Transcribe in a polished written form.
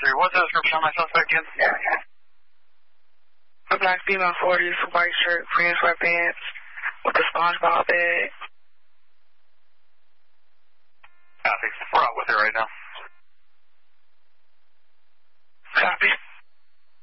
10-3. What's the description on my suspect again? A black female 40s, white shirt, green sweatpants, with a SpongeBob bag. Copy. We're out with her right now.